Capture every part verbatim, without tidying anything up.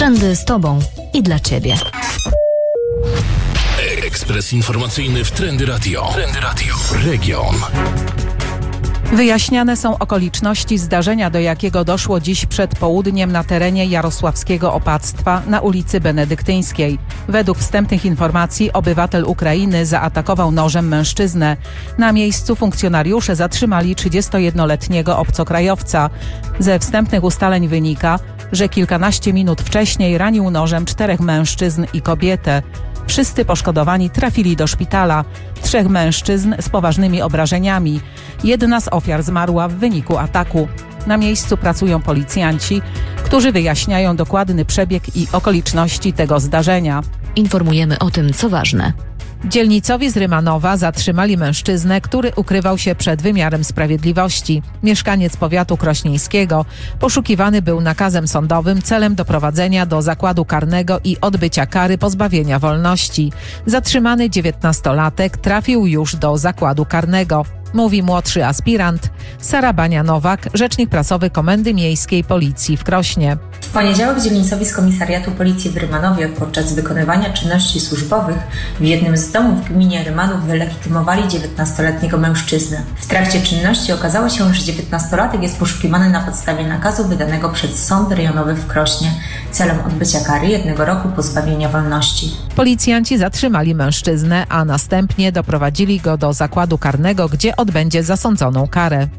Trendy z Tobą i dla Ciebie. Ekspres informacyjny w Trendy Radio. Trendy Radio. Region. Wyjaśniane są okoliczności zdarzenia, do jakiego doszło dziś przed południem na terenie jarosławskiego opactwa na ulicy Benedyktyńskiej. Według wstępnych informacji obywatel Ukrainy zaatakował nożem mężczyznę. Na miejscu funkcjonariusze zatrzymali trzydziestojednoletniego obcokrajowca. Ze wstępnych ustaleń wynika, że kilkanaście minut wcześniej ranił nożem czterech mężczyzn i kobietę. Wszyscy poszkodowani trafili do szpitala. Trzech mężczyzn z poważnymi obrażeniami. Jedna z ofiar zmarła w wyniku ataku. Na miejscu pracują policjanci, którzy wyjaśniają dokładny przebieg i okoliczności tego zdarzenia. Informujemy o tym, co ważne. Dzielnicowi z Rymanowa zatrzymali mężczyznę, który ukrywał się przed wymiarem sprawiedliwości. Mieszkaniec powiatu krośnieńskiego poszukiwany był nakazem sądowym celem doprowadzenia do zakładu karnego i odbycia kary pozbawienia wolności. Zatrzymany dziewiętnastolatek trafił już do zakładu karnego. Mówi młodszy aspirant Sara Bania-Nowak, rzecznik prasowy Komendy Miejskiej Policji w Krośnie. W poniedziałek dzielnicowi z komisariatu policji w Rymanowie podczas wykonywania czynności służbowych w jednym z domów w gminie Rymanów wylegitymowali dziewiętnastoletniego mężczyznę. W trakcie czynności okazało się, że dziewiętnastolatek jest poszukiwany na podstawie nakazu wydanego przez Sąd Rejonowy w Krośnie celem odbycia kary jednego roku pozbawienia wolności. Policjanci zatrzymali mężczyznę, a następnie doprowadzili go do zakładu karnego, gdzie odbędzie zasądzoną karę.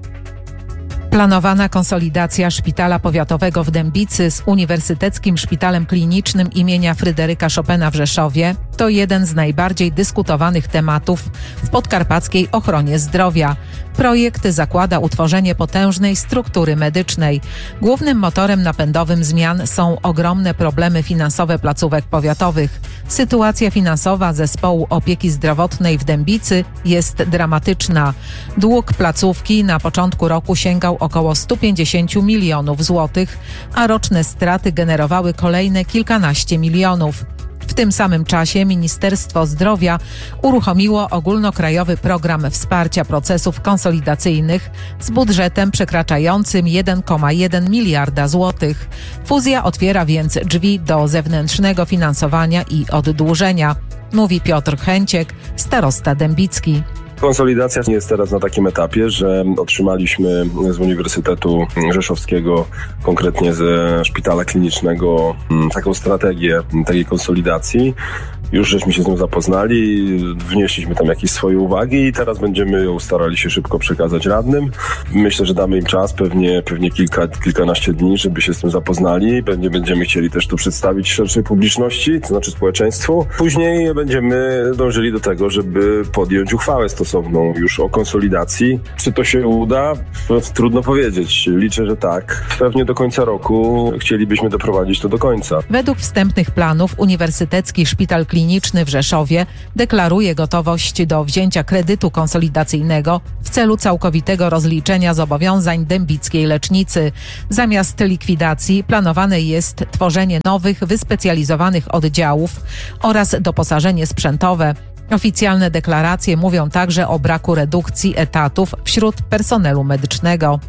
Planowana konsolidacja Szpitala Powiatowego w Dębicy z Uniwersyteckim Szpitalem Klinicznym imienia Fryderyka Chopina w Rzeszowie to jeden z najbardziej dyskutowanych tematów w podkarpackiej ochronie zdrowia. Projekt zakłada utworzenie potężnej struktury medycznej. Głównym motorem napędowym zmian są ogromne problemy finansowe placówek powiatowych. Sytuacja finansowa Zespołu Opieki Zdrowotnej w Dębicy jest dramatyczna. Dług placówki na początku roku sięgał około sto pięćdziesiąt milionów złotych, a roczne straty generowały kolejne kilkanaście milionów. W tym samym czasie Ministerstwo Zdrowia uruchomiło ogólnokrajowy program wsparcia procesów konsolidacyjnych z budżetem przekraczającym jeden przecinek jeden miliarda złotych. Fuzja otwiera więc drzwi do zewnętrznego finansowania i oddłużenia, mówi Piotr Chęciek, starosta dębicki. Konsolidacja jest teraz na takim etapie, że otrzymaliśmy z Uniwersytetu Rzeszowskiego, konkretnie ze Szpitala Klinicznego, taką strategię takiej konsolidacji. Już żeśmy się z nią zapoznali, wnieśliśmy tam jakieś swoje uwagi i teraz będziemy ją starali się szybko przekazać radnym. Myślę, że damy im czas, pewnie, pewnie kilka, kilkanaście dni, żeby się z tym zapoznali. Będzie, będziemy chcieli też to przedstawić szerszej publiczności, to znaczy społeczeństwu. Później będziemy dążyli do tego, żeby podjąć uchwałę stosowną już o konsolidacji. Czy to się uda? Trudno powiedzieć. Liczę, że tak. Pewnie do końca roku chcielibyśmy doprowadzić to do końca. Według wstępnych planów Uniwersytecki Szpital Kliniczny w Rzeszowie deklaruje gotowość do wzięcia kredytu konsolidacyjnego w celu całkowitego rozliczenia zobowiązań dębickiej lecznicy. Zamiast likwidacji planowane jest tworzenie nowych, wyspecjalizowanych oddziałów oraz doposażenie sprzętowe. Oficjalne deklaracje mówią także o braku redukcji etatów wśród personelu medycznego.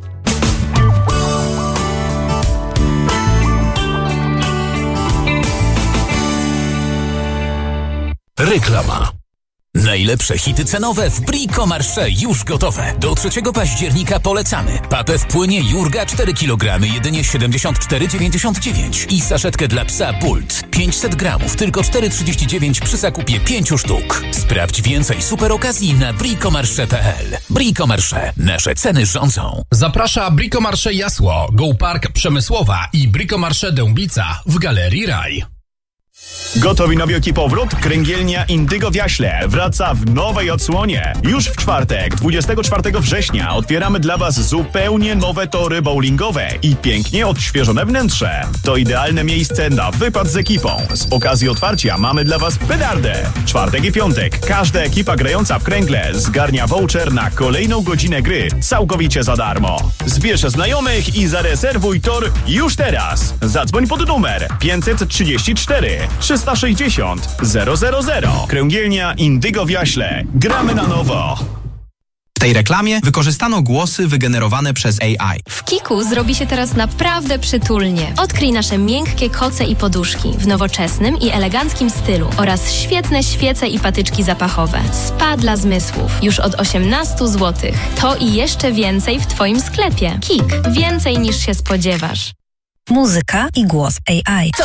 Reklama. Najlepsze hity cenowe w Bricomarché już gotowe. Do trzeciego października polecamy. Papę w płynie Jurga cztery kilogramy, jedynie siedemdziesiąt cztery dziewięćdziesiąt dziewięć i saszetkę dla psa Bult pięćset gramów, tylko cztery trzydzieści dziewięć przy zakupie pięciu sztuk. Sprawdź więcej super okazji na bricomarché kropka p l. Bricomarché. Nasze ceny rządzą. Zaprasza Bricomarché Jasło, Go Park Przemysłowa i Bricomarché Dębica w Galerii Raj. Gotowi na wielki powrót? Kręgielnia Indygo w Jaśle wraca w nowej odsłonie. Już w czwartek, dwudziestego czwartego września otwieramy dla Was zupełnie nowe tory bowlingowe i pięknie odświeżone wnętrze. To idealne miejsce na wypad z ekipą. Z okazji otwarcia mamy dla Was petardę. Czwartek i piątek każda ekipa grająca w kręgle zgarnia voucher na kolejną godzinę gry całkowicie za darmo. Zbierz znajomych i zarezerwuj tor już teraz. Zadzwoń pod numer pięćset trzydzieści cztery trzysta sześćdziesiąt zero zero zero. Kręgielnia Indygo w Jaśle. Gramy na nowo. W tej reklamie wykorzystano głosy wygenerowane przez A I. W Kiku zrobi się teraz naprawdę przytulnie. Odkryj nasze miękkie koce i poduszki w nowoczesnym i eleganckim stylu oraz świetne świece i patyczki zapachowe. Spa dla zmysłów już od osiemnaście złotych. To i jeszcze więcej w Twoim sklepie. Kik. Więcej niż się spodziewasz. Muzyka i głos A I. Co